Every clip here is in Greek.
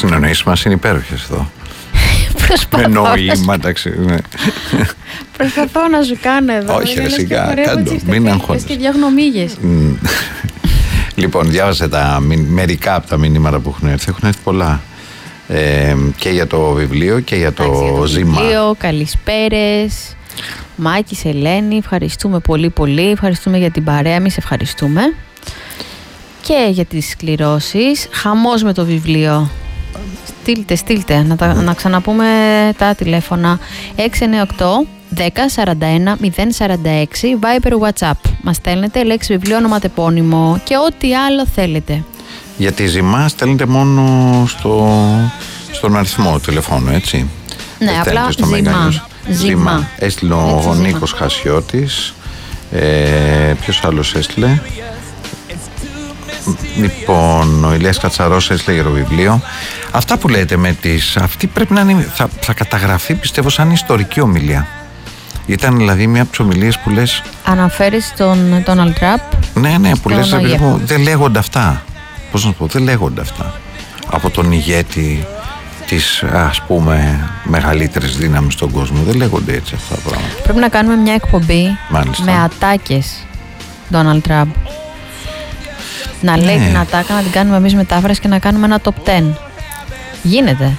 συνεννοήσεις μας είναι υπέροχες εδώ. Με νοήματα, ναι. Προσπαθώ να σου κάνω εδώ. Όχι, ρε, σιγά, κάντο, μην αγχώνεσαι. Και διαγνωμίγες. Λοιπόν, διάβασε μερικά από τα μηνύματα που έχουν έρθει. Έχουν έρθει πολλά. Και για το βιβλίο και για το ζήμα. Βιβλίο, καλησπέρες. Μάκης, Ελένη, ευχαριστούμε πολύ πολύ. Ευχαριστούμε για την παρέα, εμείς ευχαριστούμε. Και για τις σκληρώσεις. Χαμός με το βιβλίο. Στείλτε, να ξαναπούμε τα τηλέφωνα 698 10 41 046, Viber, WhatsApp. Μας στέλνετε λέξη βιβλίο, ονοματεπώνυμο και ό,τι άλλο θέλετε. Για τη ζημά στέλνετε μόνο στον αριθμό τηλεφώνου, έτσι. Ναι, απλά ζημά. Έστειλε ο Νίκος Χασιώτης. Ποιος άλλος έστειλε? Λοιπόν, ο Ηλίας Κατσαρός έστειλε για το βιβλίο. Αυτά που λέτε με αυτή πρέπει να είναι, θα καταγραφεί πιστεύω σαν ιστορική ομιλία. Ήταν δηλαδή μια από τις ομιλίες που λες. Αναφέρεις τον Donald Trump. Ναι, που λες δεν λέγονται αυτά. Πώς να σου πω, δεν λέγονται αυτά από τον ηγέτη της, ας πούμε, μεγαλύτερης δύναμης στον κόσμο. Δεν λέγονται έτσι αυτά τα πράγματα. Πρέπει να κάνουμε μια εκπομπή. Μάλιστα. Με ατάκες Donald Trump. Να λέει την ατάκα, να την κάνουμε εμείς μετάφραση και να κάνουμε ένα top 10. Γίνεται,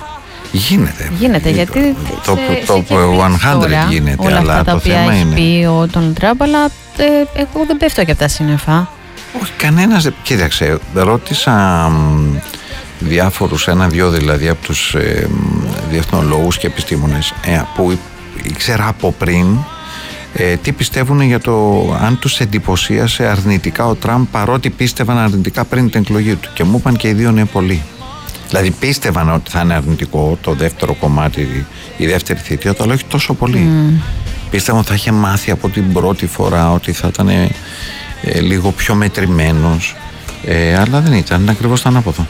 γιατί το 100 γίνεται, όλα αλλά αυτά τα οποία έχει πει ο Donald Trump, αλλά εγώ δεν πέφτω και από τα σύννεφα. Όχι, κανένας. Κοίταξε, ρώτησα διάφορους, ένα-δυο δηλαδή από τους διεθνολόγους και επιστήμονες που ήξερα από πριν τι πιστεύουν για το αν τους εντυπωσίασε αρνητικά ο Τραμπ, παρότι πίστευαν αρνητικά πριν την εκλογή του, και μου είπαν και οι δύο ναι πολύ. Δηλαδή πίστευαν ότι θα είναι αρνητικό το δεύτερο κομμάτι, η δεύτερη θητεία, αλλά όχι τόσο πολύ. Πίστευαν ότι θα είχε μάθει από την πρώτη φορά, ότι θα ήταν λίγο πιο μετρημένος, αλλά δεν ήταν ακριβώς το ανάποδο.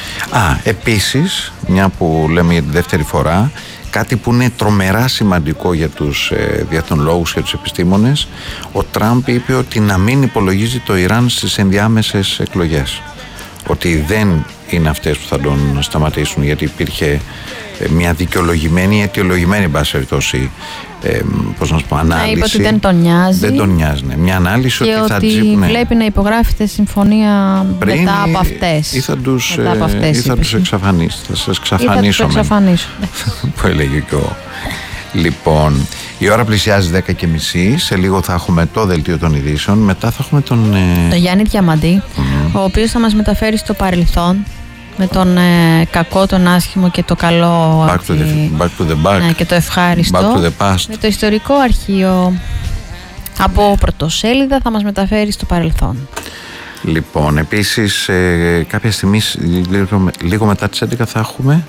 Επίσης, μια που λέμε για τη δεύτερη φορά, κάτι που είναι τρομερά σημαντικό για τους διεθνολόγους και τους επιστήμονες, ο Τραμπ είπε ότι να μην υπολογίζει το Ιράν στις ενδιάμεσες εκλογές. Ότι δεν είναι αυτές που θα τον σταματήσουν, γιατί υπήρχε μια δικαιολογημένη, αιτιολογημένη, εν πάση περιπτώσει, πώς να σου πω, ανάλυση. Είπε ότι δεν τον νοιάζει. Δεν τον νοιάζει, ναι. Μια ανάλυση και ότι θα βλέπει να υπογράφεται συμφωνία μετά από αυτές. Ή θα τους εξαφανίσει. Θα σας εξαφανίσω. Που έλεγε και ο. Λοιπόν, η ώρα πλησιάζει 10:30. Σε λίγο θα έχουμε το δελτίο των ειδήσεων. Μετά θα έχουμε τον Γιάννη Διαμαντή, ο οποίος θα μας μεταφέρει στο παρελθόν με τον κακό, τον άσχημο και το καλό. Back to the back. Και το ευχάριστο. Back to the past. Με το ιστορικό αρχείο από πρωτοσέλιδα θα μας μεταφέρει στο παρελθόν. Λοιπόν, επίσης κάποια στιγμή λίγο μετά τις 11 θα έχουμε.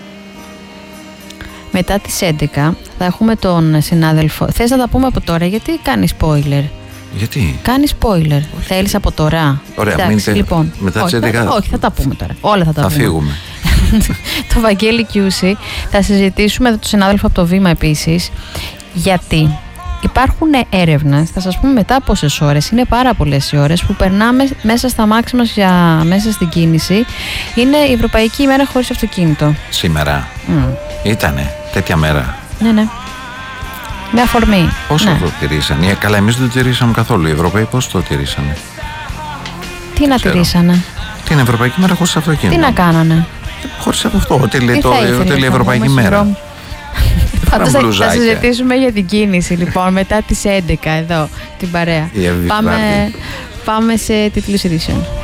Μετά τις 11 θα έχουμε τον συνάδελφο. Θες να τα πούμε από τώρα, γιατί κάνει spoiler? Γιατί? Κάνει spoiler. Θέλεις από τώρα? Ωραία, λοιπόν, μετά τις 11. Όχι, θα τα πούμε τώρα. Όλα θα τα πούμε. Θα φύγουμε. Το Βαγγέλη Κιούση. Θα συζητήσουμε με τον συνάδελφο από το Βήμα επίσης. Γιατί υπάρχουν έρευνες, θα σας πούμε μετά πόσες ώρες, είναι πάρα πολλές οι ώρες που περνάμε μέσα στα μάξι μας μέσα στην κίνηση. Είναι η Ευρωπαϊκή ημέρα χωρίς αυτοκίνητο. Σήμερα. Ήτανε τέτοια μέρα. Ναι. Με αφορμή. Πώς το τηρήσανε? Καλά, εμείς δεν το τηρήσαμε καθόλου. Οι Ευρωπαίοι πώς το τηρήσανε? Τι να τηρήσανε? Την Ευρωπαϊκή μέρα χωρίς αυτοκίνητο. Τι να κάνανε? Χωρίς αυτό. Ότι λέει Ευρωπαϊκή μέρα. Πάντως θα συζητήσουμε για την κίνηση λοιπόν μετά τις 11 εδώ την παρέα. Πάμε σε τίτλους ειδήσεων.